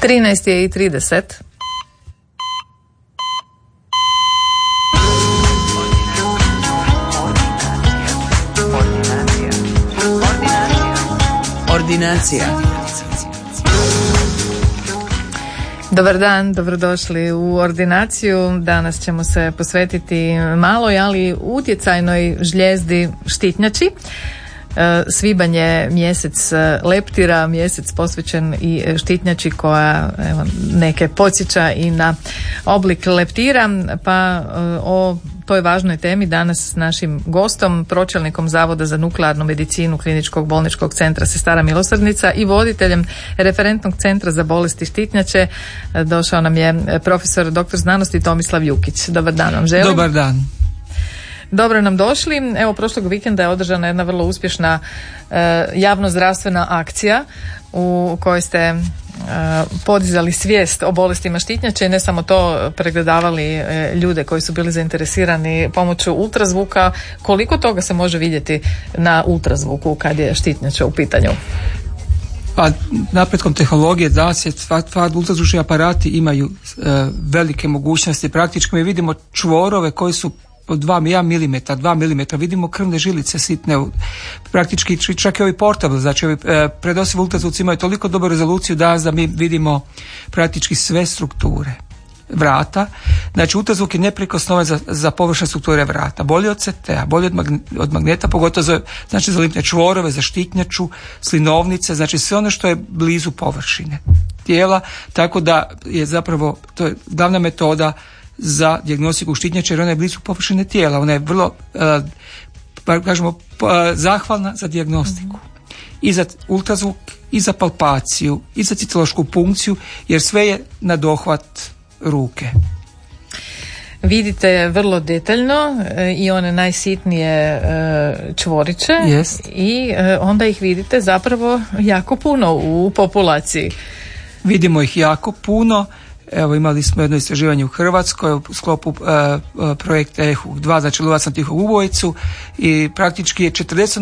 13:30. Ordinacija. Dobar dan, dobrodošli u ordinaciju. Danas ćemo se posvetiti maloj, ali utjecajnoj žljezdi štitnjači. Svibanj je mjesec leptira, mjesec posvećen i štitnjači koja neke podsjeća i na oblik leptira, pa o toj važnoj temi danas s našim gostom, pročelnikom Zavoda za nuklearnu medicinu Kliničkog bolničkog centra Sestara milosrdnica i voditeljem referentnog centra za bolesti štitnjače došao nam je profesor dr. znanosti Tomislav Jukić. Dobar dan vam želim. Dobar dan. Dobro nam došli. Evo, prošlog vikenda je održana jedna vrlo uspješna javnozdravstvena akcija u kojoj ste podizali svijest o bolestima štitnjače i ne samo to, pregledavali ljude koji su bili zainteresirani pomoću ultrazvuka. Koliko toga se može vidjeti na ultrazvuku kad je štitnjača u pitanju? Pa napretkom tehnologije danas je ultrazvučni aparati imaju velike mogućnosti. Praktički mi vidimo čvorove koji su od 2 mm, vidimo krvne žilice sitne, praktički čak i ovi portable, znači ovi predosivi ultrazvuci imaju toliko dobru rezoluciju danas da mi vidimo praktički sve strukture vrata. Znači ultrazvuk je neprikosnovan za površne strukture vrata, bolje od CT-a, bolje od magneta, pogotovo za limfne čvorove, za štitnjaču, slinovnice, znači sve ono što je blizu površine tijela, tako da je zapravo to je glavna metoda za dijagnostiku štitnjače, jer ona je blizu površine tijela, ona je vrlo zahvalna za dijagnostiku i za ultrazvuk i za palpaciju i za citološku punkciju, jer sve je na dohvat ruke. Vidite vrlo detaljno i one najsitnije čvoriće. Yes. I onda ih vidite zapravo jako puno u populaciji. Vidimo ih jako puno. Evo, imali smo jedno istraživanje u Hrvatskoj u sklopu projekta EHUK-2, znači Lovac na tihog ubojicu, i praktički je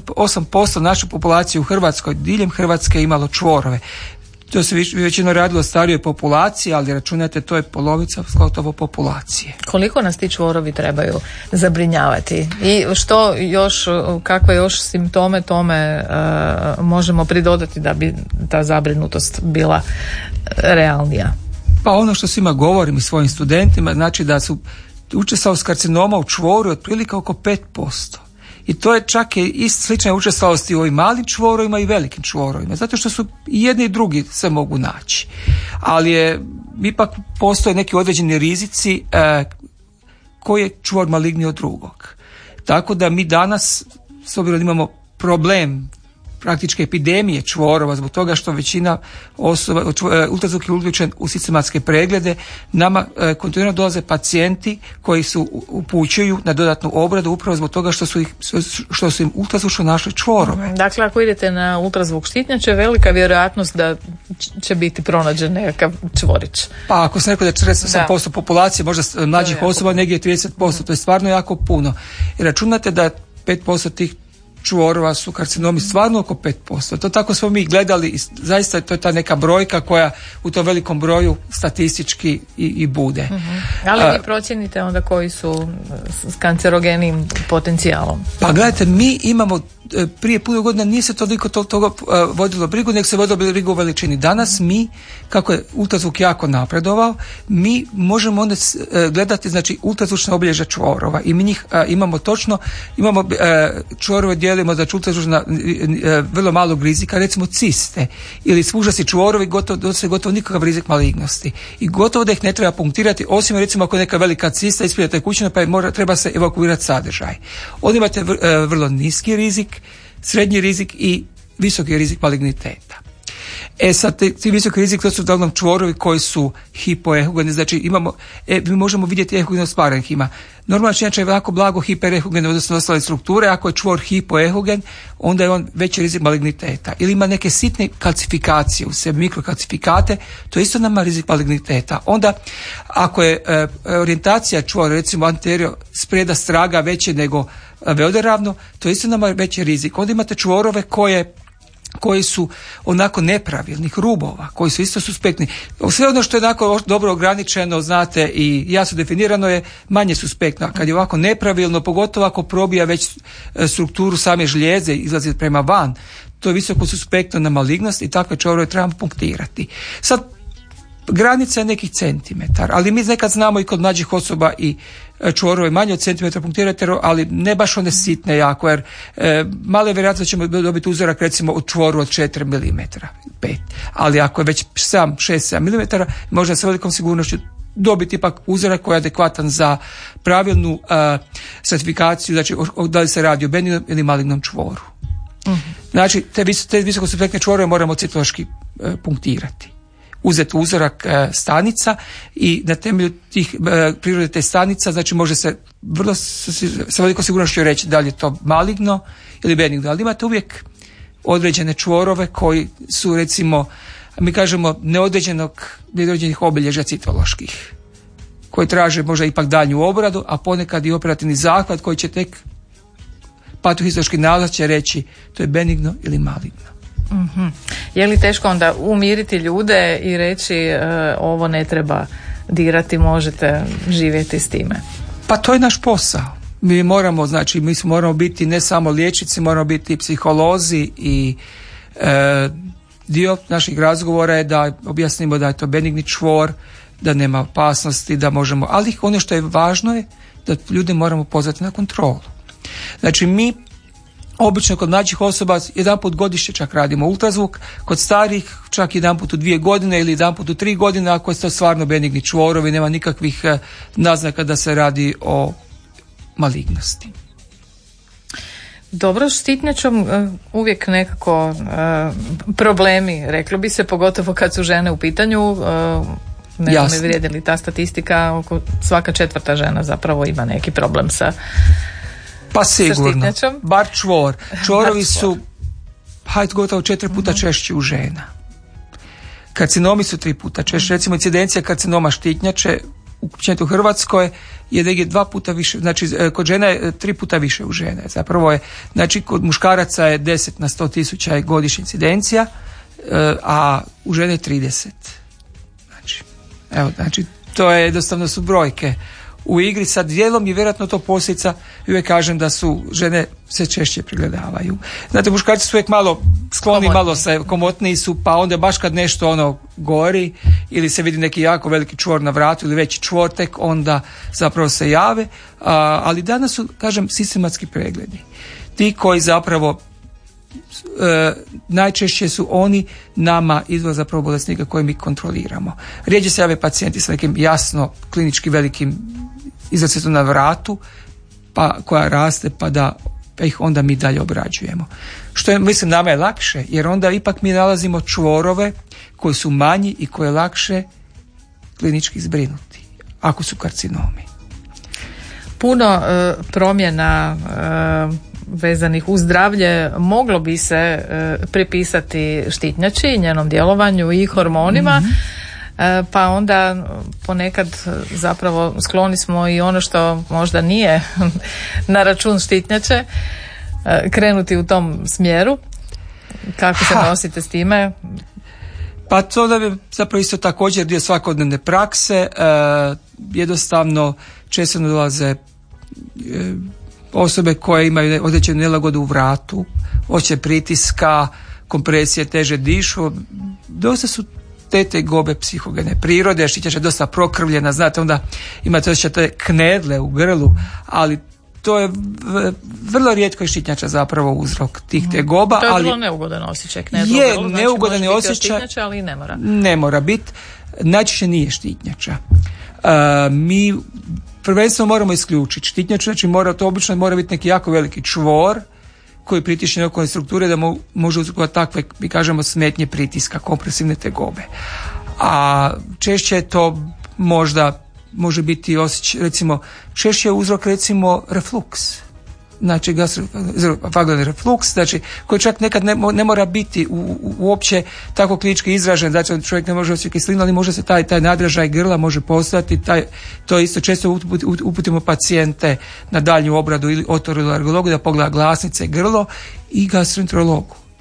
48% naše populacije u Hrvatskoj, diljem Hrvatske, imalo čvorove. To se većino radilo o starijoj populaciji, ali računajte, to je polovica gotovo populacije. Koliko nas ti čvorovi trebaju zabrinjavati? I što još, kakve još simptome tome možemo pridodati da bi ta zabrinutost bila realnija? Pa ono što svima govorim i svojim studentima, znači da su učestalost karcinoma u čvoru otprilike oko 5%. I to je čak i slična učestalost i u ovim malim čvorovima i velikim čvorovima, zato što su i jedni i drugi se mogu naći. Ali ipak postoje neki određeni rizici koji je čvor maligniji od drugog. Tako da mi danas, s obzirom da imamo problem praktički epidemije čvorova, zbog toga što većina osoba, ultrazvuk je uključen u sistematske preglede, nama kontinuirano dolaze pacijenti koji su upućuju na dodatnu obradu upravo zbog toga što su im ultrazvučno našli čvorove. Dakle, ako idete na ultrazvuk štitnjače, velika vjerojatnost da će biti pronađen nekakav čvorić. Pa ako sam rekao da je 48% populacije, možda mlađih osoba, negdje 30%, to je stvarno jako puno. I računate da 5% tih čvorova su karcinomi stvarno oko 5%. To tako smo mi gledali i zaista to je ta neka brojka koja u tom velikom broju statistički i bude. Uh-huh. Ali vi procjenite onda koji su s kancerogenim potencijalom? Pa gledajte, mi imamo prije puno godina nije se toliko toga vodilo brigu, nego se vodilo brigu u veličini. Danas mi, kako je ultrazvuk jako napredovao, mi možemo onda gledati, znači, ultrazvučna obilježja čvorova i mi njih imamo čvorove dijelimo, znači ultrazvučna vrlo malog rizika, recimo ciste ili svužasti čvorovi, gotovo nikakav rizik malignosti i gotovo da ih ne treba punktirati, osim recimo ako je neka velika cista ispred tekućina pa treba se evakuirati sadržaj. Onda imate vrlo niski rizik, srednji rizik i visoki rizik maligniteta. Sad, ti visoki rizik, to su uglavnom čvorovi koji su hipoehogeni, znači mi možemo vidjeti ehogenost parenhima. Normalno inače je jako blago hiperehogen odnosno ostale strukture, ako je čvor hipoehogen, onda je on veći rizik maligniteta. Ili ima neke sitne kalcifikacije u sebi, mikrokalcifikate, to je isto nama rizik maligniteta. Onda, ako je orijentacija čvora, recimo anterior spreda straga veće nego veoderavno, to je isto nama veći rizik. Onda imate čvorove koje koji su onako nepravilnih rubova, koji su isto suspektni. Sve ono što je onako dobro ograničeno, znate, i jasno definirano je manje suspektno. A kad je ovako nepravilno, pogotovo ako probija već strukturu same žlijeze, izlazi prema van, to je visoko suspektno na malignost i takve čvorove trebamo punktirati. Sad, granica je nekih centimetara, ali mi nekad znamo i kod mlađih osoba i čvorove manje od centimetra punktirati, ali ne baš one sitne jako, jer male vjerojatno ćemo dobiti uzorak recimo u čvoru od 4 mm, 5. Ali ako je već 6-7 mm, možda sa velikom sigurnošću dobiti ipak uzorak koji je adekvatan za pravilnu stratifikaciju, znači da li se radi o benignom ili malignom čvoru. Znači, te visokosuspektne čvorove moramo citološki punktirati. Uzeti uzorak stanica i na temelju tih prirode te stanica, znači može se vrlo sa velikom sigurnošću reći da li je to maligno ili benigno, ali imate uvijek određene čvorove koji su, recimo, mi kažemo neodređenih obilježja citoloških, koji traže možda ipak daljnju obradu, a ponekad i operativni zahvat koji će tek patohistološki nalaz će reći to je benigno ili maligno. Mm-hmm. Je li teško onda umiriti ljude i reći ovo ne treba dirati, možete živjeti s time? Pa to je naš posao. Mi moramo biti ne samo liječnici, moramo biti i psiholozi i dio naših razgovora je da objasnimo da je to benigni čvor, da nema opasnosti, da možemo, ali ono što je važno je da ljude moramo pozvati na kontrolu. Znači mi obično kod mlađih osoba jedanput godišnje čak radimo ultrazvuk, kod starih čak jedanput u 2 godine ili jedanput u 3 godine ako je to stvarno benigni čvorovi, nema nikakvih naznaka da se radi o malignosti. Dobro, štitnjačom uvijek nekako problemi, reklo bi se, pogotovo kad su žene u pitanju. Ne znam je vrijedi li ta statistika, oko svaka 4. žena zapravo ima neki problem sa pa sigurno, bar čvor. Čvorovi su gotovo 4 puta češći u žena. Karcinomi su 3 puta češći. Recimo incidencija karcinoma štitnjače u Hrvatskoj je 2 puta više, znači kod žena je 3 puta više u žene. Zapravo je, znači kod muškaraca je 10 na 100.000 je godišnja incidencija, a u žene je 30. Znači, to je jednostavno su brojke u igri. Sad dijelom je vjerojatno to posljedica, uvijek kažem da su žene se češće pregledavaju. Znate, muškarci su uvijek malo skloni, malo se komotniji su, pa onda baš kad nešto gori ili se vidi neki jako veliki čvor na vratu ili veći čvor, tek onda zapravo se jave. Ali danas su, kažem, sistematski pregledi. Ti koji zapravo najčešće su oni nama izvor zapravo bolesnika koje mi kontroliramo. Rijeđe se jave pacijenti sa nekim jasno klinički velikim izracetom na vratu, pa koja raste, pa ih onda mi dalje obrađujemo. Što je, mislim, nama je lakše, jer onda ipak mi nalazimo čvorove koji su manji i koje je lakše klinički zbrinuti, ako su karcinomi. Puno promjena vezanih uz zdravlje moglo bi se pripisati štitnjači, njenom djelovanju i hormonima, pa onda ponekad zapravo skloni smo i ono što možda nije na račun štitnjače krenuti u tom smjeru. Kako se nosite s time? Pa to da bi zapravo isto također dio svakodnevne prakse. Jednostavno često dolaze osobe koje imaju određenu nelagodu u vratu, osjećaj pritiska, kompresije, teže dišu. Dosta su te tegobe psihogene prirode, štitnjača je dosta prokrvljena, znate, onda imate osjećaj te knedle u grlu, ali to je vrlo rijetko je štitnjača zapravo uzrok tih tegoba. To je vrlo neugodan osjećaj knedle u grlu, znači neugodan je osjećaj, ali ne mora. Ne mora biti, najčešće nije štitnjača. Mi prvenstveno moramo isključiti štitnjaču, znači to obično mora biti neki jako veliki čvor koji pritišće okolne strukture da može uzrokovati takve, mi kažemo, smetnje pritiska, kompresivne tegobe. A češće to možda može biti osjećaj, recimo, češće je uzrok, recimo, refluks. Znači gastrofagealni refluks, znači koji čak nekad ne mora biti uopće tako klinički izražen, znači čovjek ne može osjetiti kiselinu, ali može se taj nadražaj grla može postojati, to isto često uputimo pacijente na daljnju obradu ili otorinolaringologu da pogleda glasnice, grlo i gastroenterologu.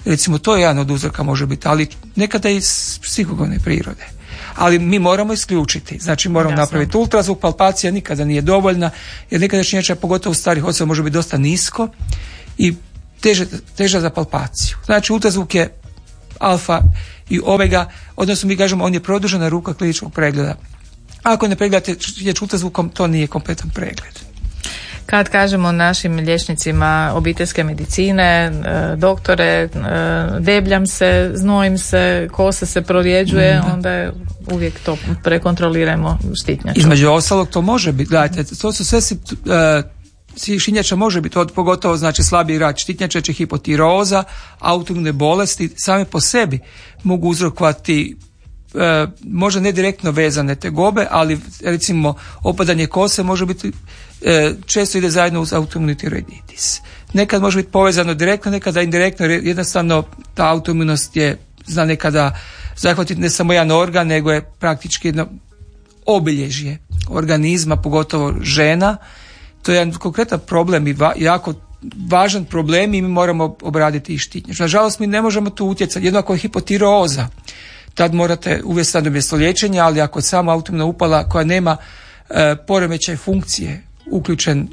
Recimo, to je jedan od uzroka može biti, ali nekada i iz psihogovne prirode. Ali mi moramo isključiti. Znači moramo napraviti ultrazvuk, palpacija nikada nije dovoljna, jer nekada štitnjača, pogotovo u starih osoba, može biti dosta nisko i teža za palpaciju. Znači ultrazvuk je alfa i omega, odnosno mi kažemo on je produžena ruka kliničkog pregleda. Ako ne pregledate štitnjaču ultrazvukom, to nije kompletan pregled. Kad kažemo našim liječnicima obiteljske medicine, doktore, debljam se, znojim se, kosa se prorjeđuje, onda je uvijek to prekontroliramo štitnjaču. Između ostalog to može biti, gledajte, to su sve štitnjača može biti, pogotovo znači slabiji rad štitnjača, hipotiroza, autoimune bolesti same po sebi mogu uzrokovati možda ne direktno vezane tegobe, ali recimo opadanje kose može biti, često ide zajedno uz autoimuni tiroiditis. Nekad može biti povezano direktno, nekada indirektno, jednostavno ta autoimunost je zna nekada zahvatiti ne samo jedan organ, nego je praktički jedno obilježje organizma, pogotovo žena. To je jedan konkretan problem i jako važan problem i mi moramo obraditi i štitnjaču. Nažalost, mi ne možemo tu utjecati. Jednako je hipotiroza. Tad morate uvesti nadomjesto liječenja, ali ako je sama autoimuna upala koja nema poremećaj funkcije uključen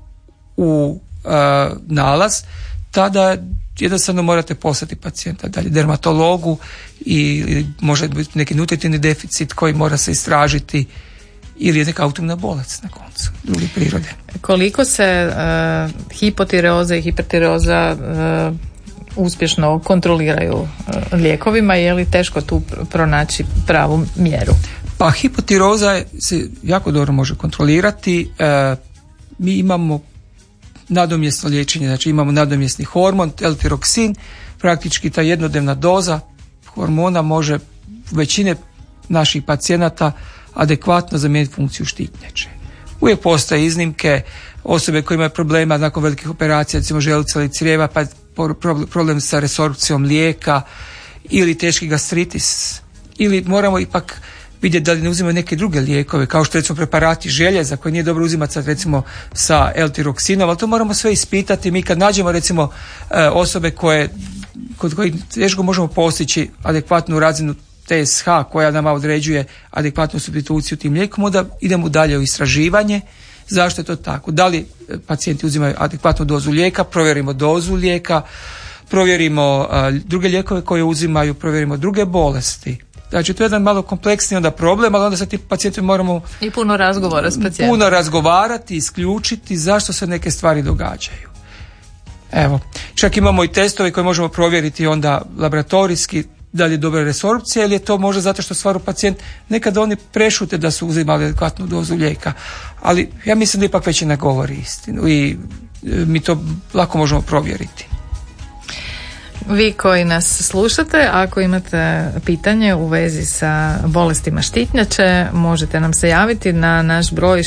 u nalaz, tada jednostavno morate poslati pacijenta dalje dermatologu i može biti neki nutritivni deficit koji mora se istražiti ili je neka autoimuna bolest na koncu druge prirode. Koliko se hipotireoza i hipertireoza uspješno kontroliraju lijekovima, je li teško tu pronaći pravu mjeru? Pa hipotiroza se jako dobro može kontrolirati. Mi imamo nadomjesno liječenje, znači imamo nadomjesni hormon, L-tiroksin, praktički ta jednodnevna doza hormona može većine naših pacijenata adekvatno zamijeniti funkciju štitnjače. Uvijek postoje iznimke, osobe koje imaju problema nakon velikih operacija, recimo želuca ili crijeva, pa problem sa resorpcijom lijeka ili teški gastritis, ili moramo ipak vidjeti da li ne uzimaju neke druge lijekove, kao što recimo preparati željeza koje nije dobro uzimati sad recimo sa L-tiroksinom, ali to moramo sve ispitati. Mi kad nađemo recimo osobe kod kojih teško možemo postići adekvatnu razinu TSH koja nama određuje adekvatnu supstituciju tim lijekom, onda idemo dalje u istraživanje. Zašto je to tako? Da li pacijenti uzimaju adekvatnu dozu lijeka, provjerimo dozu lijeka, provjerimo druge lijekove koje uzimaju, provjerimo druge bolesti. Znači to je jedan malo kompleksni onda problem, ali onda sa tim pacijentima moramo i puno razgovora s pacijentom. Puno razgovarati, isključiti zašto se neke stvari događaju. Evo, čak imamo i testove koje možemo provjeriti onda laboratorijski, da li je dobra resorpcija ili je to možda zato što stvarno pacijent nekada oni prešute da su uzimali adekvatnu dozu lijeka, ali ja mislim da ipak većina govori istinu i mi to lako možemo provjeriti. Vi koji nas slušate, ako imate pitanje u vezi sa bolestima štitnjače, možete nam se javiti na naš broj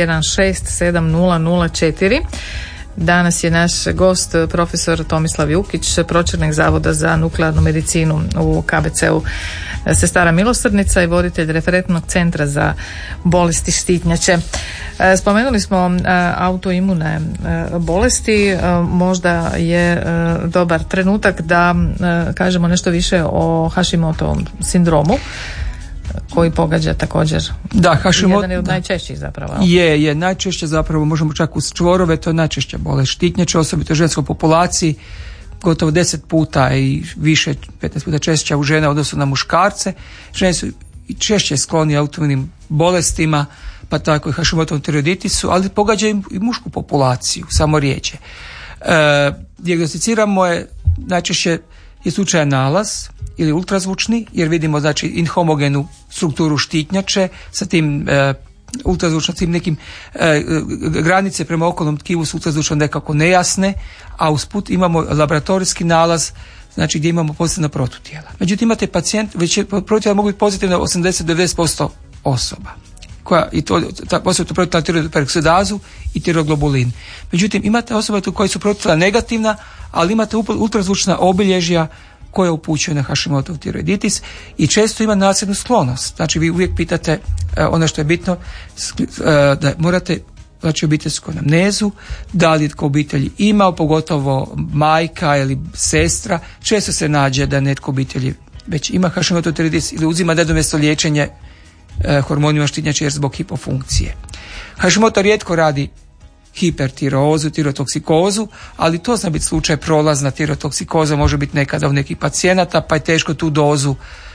616-7004. Danas je naš gost profesor Tomislav Jukić, pročelnik Zavoda za nuklearnu medicinu u KBC-u Sestara Milosrdnica i voditelj referentnog centra za bolesti štitnjače. Spomenuli smo autoimune bolesti, možda je dobar trenutak da kažemo nešto više o Hashimotovom sindromu koji pogađa također. Da, Hashimoto jedan je od najčešćih zapravo. Je najčešće zapravo, možemo čak uz čvorove, to je najčešća bolest štitnjače, osobito u ženskoj populaciji, gotovo 10 puta i više, 15 puta češća u žena u odnosu na muškarce. Žene su i češće skloni autoimunim bolestima, pa tako i Hashimotovom tiroiditisu, ali pogađa i mušku populaciju, samo rijeđe. Dijagnosticiramo je najčešće je slučajan nalaz ili ultrazvučni, jer vidimo znači inhomogenu strukturu štitnjače sa tim ultrazvučnom, tim nekim granice prema okolnom tkivu su ultrazvučno nekako nejasne, a usput imamo laboratorijski nalaz, znači gdje imamo pozitivna protutijela. Međutim, imate pacijent, već protutijela mogu biti pozitivna 80-90% osoba. Koja i to posebno protutijela tiroperoksidazu i tiroglobulin. Međutim, imate osobe tu koji su protutijela negativna, ali imate ultrazvučna obilježja koja upućuje na Hashimotov tiroiditis i često ima nasljednu sklonost. Znači vi uvijek pitate ono što je bitno, da morate znači obiteljsku anamnezu, da li tko obitelji ima, pogotovo majka ili sestra. Često se nađe da netko obitelji već ima Hashimoto-tiroidis ili uzima nadomjesto liječenje hormonima štitnjače jer zbog hipofunkcije. Hashimoto rijetko radi hipertirozu, tirotoksikozu, ali to zna biti slučaj prolazna tirotoksikoza, može biti nekada u nekih pacijenata, pa je teško tu dozu